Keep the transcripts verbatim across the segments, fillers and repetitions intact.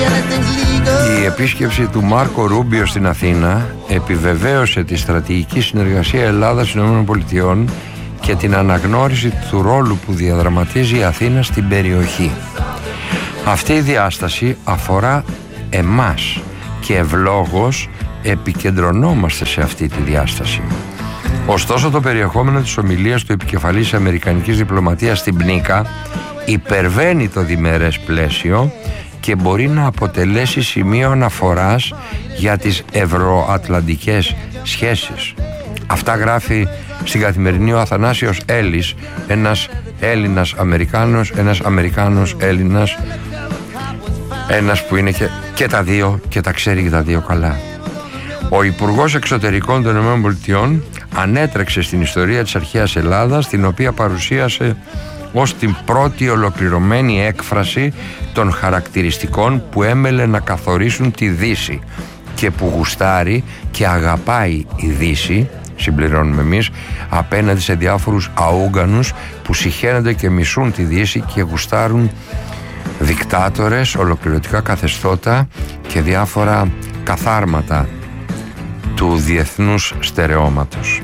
Η επίσκεψη του Μάρκο Ρούμπιο στην Αθήνα επιβεβαίωσε τη στρατηγική συνεργασία Ελλάδας-ΗΠΑ και την αναγνώριση του ρόλου που διαδραματίζει η Αθήνα στην περιοχή. Αυτή η διάσταση αφορά εμάς και ευλόγως επικεντρωνόμαστε σε αυτή τη διάσταση. Ωστόσο, το περιεχόμενο της ομιλίας του επικεφαλής αμερικανικής διπλωματίας στην Πνίκα υπερβαίνει το διμερές πλαίσιο και μπορεί να αποτελέσει σημείο αναφοράς για τις ευρωατλαντικές σχέσεις. Αυτά γράφει στην Καθημερινή ο Αθανάσιος Έλλης, ένας Έλληνας Αμερικάνος, ένας Αμερικάνος Έλληνας, ένας που είναι και, και τα δύο και τα ξέρει και τα δύο καλά. Ο Υπουργός Εξωτερικών των ΗΠΑ ανέτρεξε στην ιστορία της αρχαίας Ελλάδας, την οποία παρουσίασε ως την πρώτη ολοκληρωμένη έκφραση των χαρακτηριστικών που έμελε να καθορίσουν τη Δύση και που γουστάρει και αγαπάει η Δύση, συμπληρώνουμε εμείς, απέναντι σε διάφορους αούγκανους που συχαίνονται και μισούν τη Δύση και γουστάρουν δικτάτορες, ολοκληρωτικά καθεστώτα και διάφορα καθάρματα του διεθνούς στερεώματος.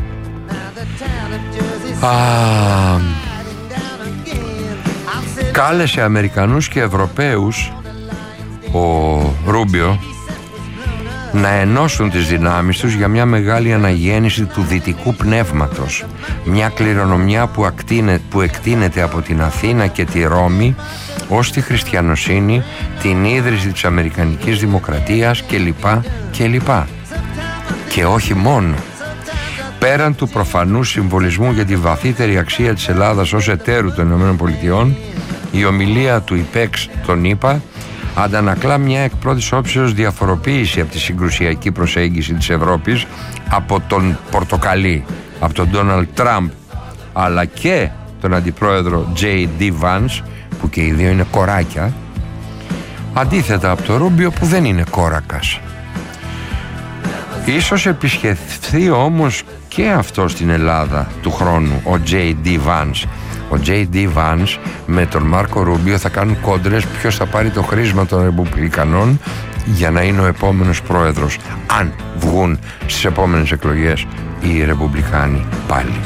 Α, κάλεσε Αμερικανούς και Ευρωπαίους ο Ρούμπιο να ενώσουν τις δυνάμεις τους για μια μεγάλη αναγέννηση του δυτικού πνεύματος, μια κληρονομιά που, ακτίνε, που εκτείνεται από την Αθήνα και τη Ρώμη ως τη χριστιανοσύνη, την ίδρυση της Αμερικανικής Δημοκρατίας κλπ. κλπ. Και όχι μόνο. Πέραν του προφανού συμβολισμού για τη βαθύτερη αξία της Ελλάδας ως εταίρου των ΗΠΑ, η ομιλία του ΙΠΕΞ των ΗΠΑ αντανακλά μια εκ πρώτης όψεως διαφοροποίηση από τη συγκρουσιακή προσέγγιση της Ευρώπης από τον Πορτοκαλί, από τον Ντόναλντ Τραμπ, αλλά και τον αντιπρόεδρο τζέι ντι Vance, που και οι δύο είναι κοράκια, αντίθετα από τον Ρούμπιο που δεν είναι κόρακας. Ίσως επισκεφθεί όμως και αυτό στην Ελλάδα του χρόνου ο τζέι ντι Vance. Ο τζέι ντι Vance με τον Μάρκο Ρούμπιο θα κάνουν κόντρες ποιος θα πάρει το χρήσμα των Ρεπουμπλικανών για να είναι ο επόμενος πρόεδρος, αν βγουν στις επόμενες εκλογές οι Ρεπουμπλικάνοι πάλι.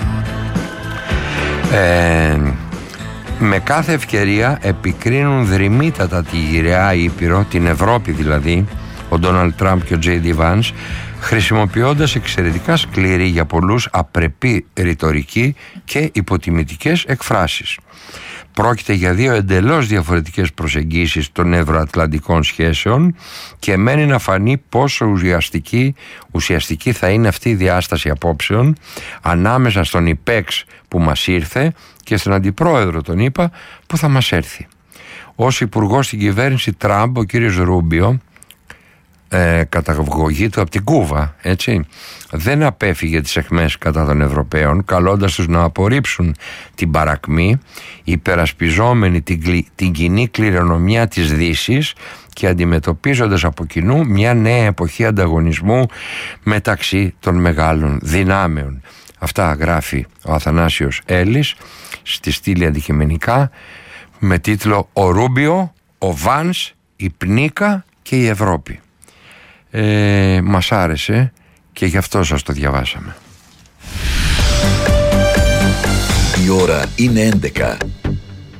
Ε, με κάθε ευκαιρία επικρίνουν δρυμύτατα τη γυραιά Ήπειρο, την Ευρώπη δηλαδή, ο Ντόναλντ Τραμπ και ο τζέι ντι Vance, χρησιμοποιώντας εξαιρετικά σκληρή για πολλούς απρεπή ρητορική και υποτιμητικές εκφράσεις. Πρόκειται για δύο εντελώς διαφορετικές προσεγγίσεις των ευρωατλαντικών σχέσεων και μένει να φανεί πόσο ουσιαστική, ουσιαστική θα είναι αυτή η διάσταση απόψεων ανάμεσα στον ΙΠΕΞ που μας ήρθε και στον αντιπρόεδρο τον ΗΠΑ που θα μας έρθει. Ως υπουργός στην κυβέρνηση Τραμπ, ο κύριος Ρούμπιο, Ε, καταγωγή του από την Κούβα, έτσι, δεν απέφυγε τις αιχμές κατά των Ευρωπαίων, καλώντας τους να απορρίψουν την παρακμή, υπερασπιζόμενοι την, την κοινή κληρονομιά της Δύσης και αντιμετωπίζοντας από κοινού μια νέα εποχή ανταγωνισμού μεταξύ των μεγάλων δυνάμεων. Αυτά γράφει ο Αθανάσιος Έλλης στη στήλη αντικειμενικά με τίτλο «Ο Ρούμπιο, ο Βάνς, η Πνίκα και η Ευρώπη». Ε, μας άρεσε και γι' αυτό σας το διαβάσαμε. Η ώρα είναι έντεκα.